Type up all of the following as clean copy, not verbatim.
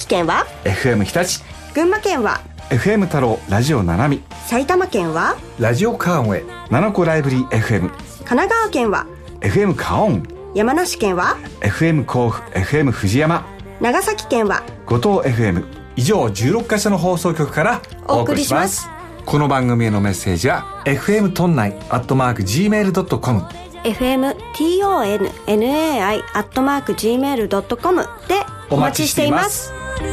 城県は FM 日立、 群馬県は FM 太郎ラジオななみ、 埼玉県はラジオカーンウェイ、 七子ライブリー FM、 神奈川県は FM カオン、 山梨県は FM 甲府、 FM 藤山、 長崎県は五島 FM。 以上16カ所の放送局からお送りします。この番組へのメッセージは FM トンナイ@gmail.com、 fmtonnai@gmail.com でお待ちしています。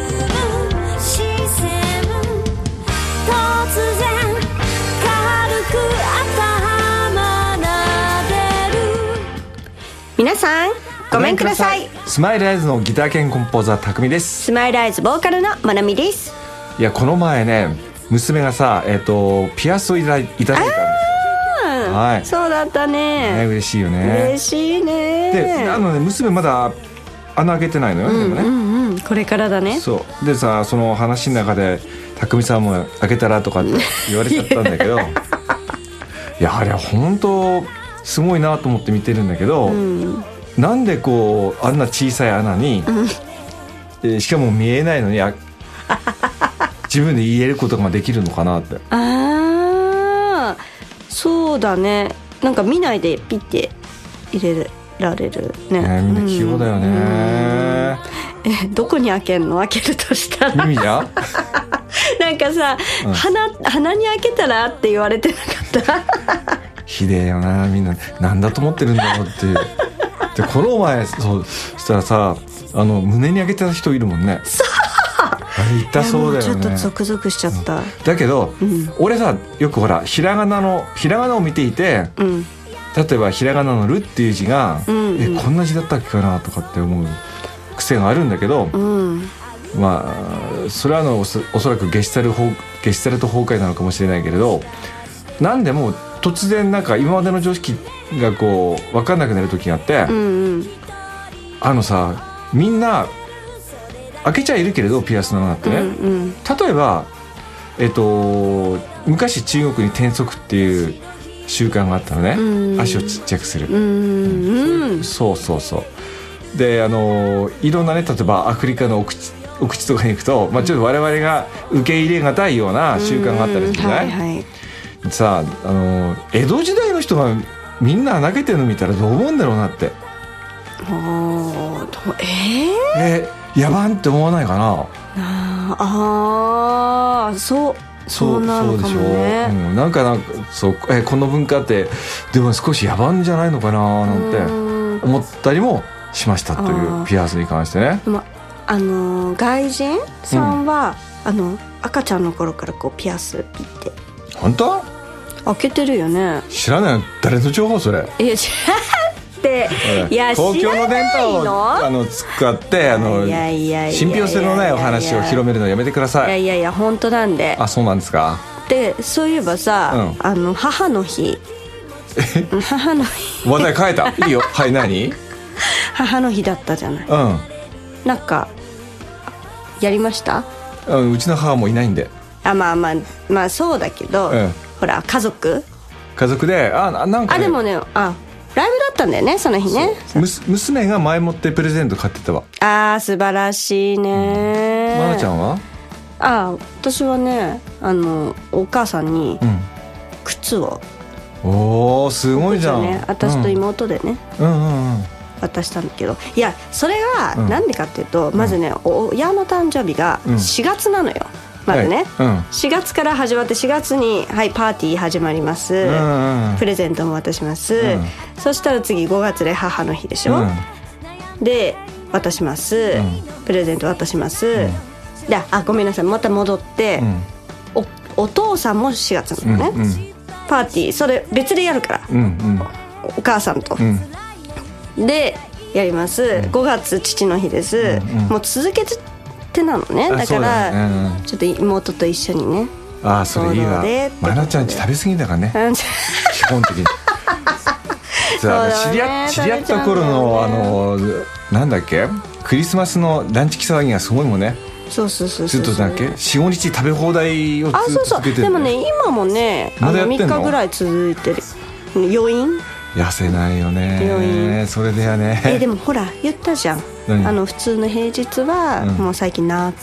皆さんごめんください。 スマイルアイズのギター兼コンポーザーたくみです。 スマイルアイズボーカルのまなみです。 いや、この前ね、娘がさ、ピアスをいただいたんですよ。はい、 そうだったね。 嬉しいよね。 嬉しいね。 で、娘まだ穴開けてないのよ、でもね、 これからだね。 そうでさ、その話の中でたくみさんも開けたらとかって言われちゃったんだけどいや、あれ本当すごいなと思って見てるんだけど、なんでこうあんな小さい穴に、しかも見えないのに自分で入れることができるのかなって。 ああ、そうだね。なんか見ないでピッて入れられるね。 みんな器用だよね。 どこに開けるの？開けるとしたら耳やなんかさ、鼻に開けたらって言われてなかったひでえよな、みんななんだと思ってるんだろうっていう。で、この前そしたらさ、胸に開けてた人いるもんね。 そう、 あれ痛そうだよね。 ちょっとゾクゾクしちゃった。 だけど、俺さ、よくほらひらがなを見ていて、例えばひらがなのるっていう字が、こんな字だったっけかなとかって思う癖があるんだけど、まあそれはおそらくゲシュタルト崩壊なのかもしれないけれど、なんでも突然なんか今までの常識がこう分かんなくなる時があって、さ、みんな開けちゃいるけれどピアスの穴ってね、例えば昔中国に転足っていう習慣があったのね、足をちっちゃくする、そうで、いろんなね、例えばアフリカの奥地とかに行くと、ちょっと我々が受け入れがたいような習慣があったりするじゃない、さあ、江戸時代の人がみんな穴開けてるの見たらどう思うんだろうなって。野蛮って思わないかな。 そうなのかもね。 なんかそう、この文化ってでも少し野蛮じゃないのかななんて思ったりもしましたというピアスに関してね。 外人さんは、赤ちゃんの頃からこうピアスピッて。 本当？ 開けてるよね。 知らない。誰の情報それ？ いや、知らっていや、 公共の電波を使って信憑性のないお話を広めるのやめてください。 いや本当なんで。 あ、そうなんですか。 で、そういえばさ、母の日話題変えた。いいよ。はい、何？ 母の日だったじゃない。なんかやりました？ うちの母もいないんで。 まあそうだけど、ほら家族でなんか、 でもね、ライブだったんだよね、その日ね。 娘が前もってプレゼント買ってたわ。 素晴らしいね。 まなちゃんは？ 私はね、お母さんに靴を、 すごいじゃん。 私と妹でね、渡したんだけど、いや、それがなんでかっていうと、まずね、親の誕生日が4月なのよ。まずね、4月から始まって、4月にパーティー始まります、プレゼントも渡します、そしたら次5月で母の日でしょ、で渡します、プレゼント渡します、で、ごめんなさい、また戻って、お父さんも4月なのね、パーティーそれ別でやるから、お母さんと、でやります、5月父の日です、もう続けてなのね。だからちょっと妹と一緒にね。 それいいわ。まなちゃんち食べ過ぎだからね基本的に知り合った頃のなんだっけ、クリスマスのランチ騒ぎがすごいもんね。 そうずっとだっけ 4,5 日食べ放題を続けてる。 でもね、今もね3日ぐらい続いてる。余韻痩せないよね。それでやね。 でもほら言ったじゃん、普通の平日はもう最近納